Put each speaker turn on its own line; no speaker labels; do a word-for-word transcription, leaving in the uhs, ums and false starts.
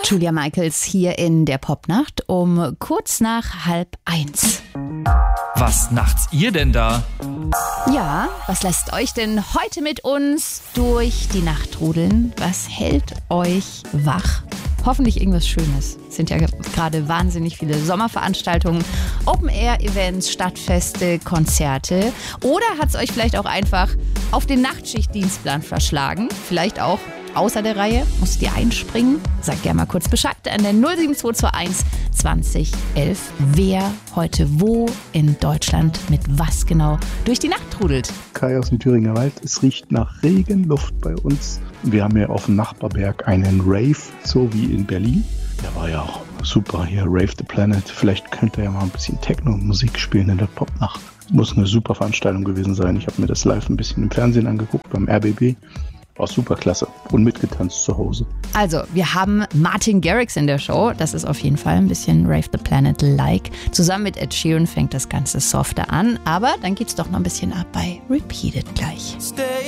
Julia Michaels hier in der Popnacht um kurz nach halb eins.
Was nachts ihr denn da?
Ja, was lässt euch denn heute mit uns durch die Nacht trudeln? Was hält euch wach? Hoffentlich irgendwas Schönes. Es sind ja gerade wahnsinnig viele Sommerveranstaltungen, Open-Air-Events, Stadtfeste, Konzerte. Oder hat es euch vielleicht auch einfach auf den Nachtschichtdienstplan verschlagen? Vielleicht auch außer der Reihe? Musstet ihr einspringen? Sagt gerne mal kurz Bescheid an der null sieben zwei zwei eins zwanzig elf, wer heute wo in Deutschland mit was genau durch die Nacht trudelt.
Kai aus dem Thüringer Wald. Es riecht nach Regenluft bei uns. Wir haben ja auf dem Nachbarberg einen Rave, so wie in Berlin. Der war ja auch super hier, Rave the Planet. Vielleicht könnt ihr ja mal ein bisschen Techno-Musik spielen in der Popnacht. Muss eine super Veranstaltung gewesen sein. Ich habe mir das live ein bisschen im Fernsehen angeguckt, beim R B B. War super klasse und mitgetanzt zu Hause.
Also, wir haben Martin Garrix in der Show. Das ist auf jeden Fall ein bisschen Rave the Planet-like. Zusammen mit Ed Sheeran fängt das Ganze softer an. Aber dann geht's doch noch ein bisschen ab bei Repeated gleich.
Stay